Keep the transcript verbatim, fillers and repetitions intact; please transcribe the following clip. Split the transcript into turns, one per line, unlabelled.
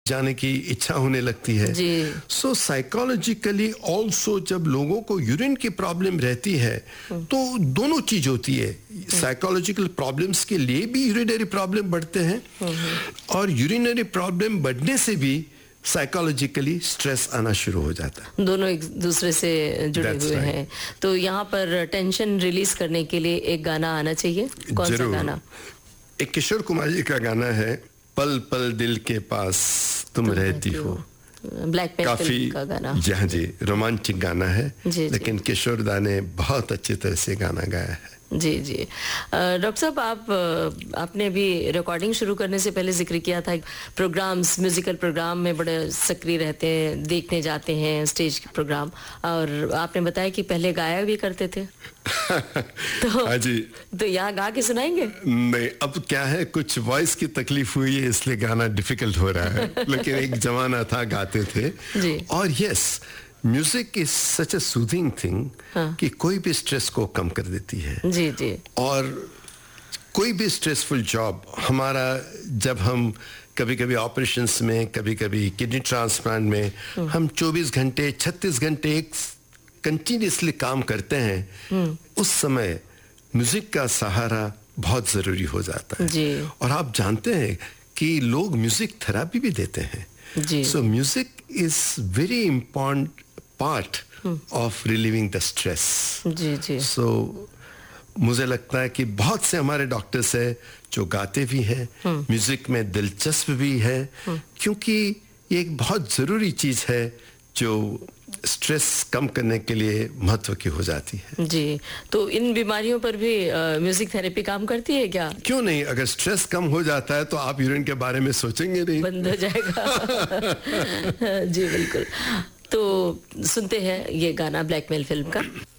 जाने की इच्छा होने लगती है। सो साइकोलॉजिकली ऑल्सो जब लोगों को यूरिन की प्रॉब्लम रहती है तो दोनों चीज होती है, साइकोलॉजिकल प्रॉब्लम्स के लिए भी यूरिनरी प्रॉब्लम बढ़ते हैं और यूरिनरी प्रॉब्लम बढ़ने से भी साइकोलॉजिकली स्ट्रेस आना शुरू हो जाता है।
दोनों एक दूसरे से जुड़े
That's
हुए
right.
हैं। तो यहाँ पर टेंशन रिलीज करने के लिए एक गाना आना चाहिए। कौन सा गाना?
एक किशोर कुमार जी का गाना है, पल पल दिल के पास तुम, तुम रहती हो।
ब्लैक पेन
काफी
का गाना।
जी हाँ जी, रोमांटिक गाना है
जी,
लेकिन किशोर दा ने बहुत अच्छी तरह से गाना गाया है।
जी जी। डॉक्टर साहब, आप आपने अभी रिकॉर्डिंग शुरू करने से पहले जिक्र किया था प्रोग्राम्स, म्यूजिकल प्रोग्राम में बड़े सक्रिय रहते हैं, देखने जाते हैं स्टेज के प्रोग्राम, और आपने बताया कि पहले गाया भी करते थे। तो
हाँ जी।
तो यहाँ गा के सुनाएंगे?
नहीं, अब क्या है, कुछ वॉइस की तकलीफ हुई है इसलिए गाना डिफिकल्ट हो रहा है लेकिन एक जमाना था गाते थे
जी।
और yes, music is such a soothing thing कि कोई भी स्ट्रेस को कम कर देती है।
जी जी।
और कोई भी स्ट्रेसफुल जॉब हमारा, जब हम कभी कभी ऑपरेशंस में, कभी कभी किडनी ट्रांसप्लांट में हम चौबीस घंटे छत्तीस घंटे एक कंटिन्यूसली काम करते हैं, उस समय म्यूजिक का सहारा बहुत जरूरी हो जाता है
जी।
और आप जानते हैं कि लोग म्यूजिक थेरेपी भी देते हैं। सो music is very important part of relieving the stress.
जी जी।
सो मुझे लगता है कि बहुत से हमारे डॉक्टर्स हैं जो गाते भी हैं, म्यूजिक में दिलचस्प भी है, क्योंकि ये एक बहुत जरूरी चीज है जो स्ट्रेस कम करने के लिए महत्व की हो जाती है।
जी। तो इन बीमारियों पर भी म्यूजिक थेरेपी काम करती है क्या?
क्यों नहीं, अगर स्ट्रेस कम हो जाता है तो आप यूरिन के बारे में सोचेंगे नहीं,
बंद हो जाएगा। जी बिल्कुल। तो सुनते हैं ये गाना ब्लैकमेल फिल्म का।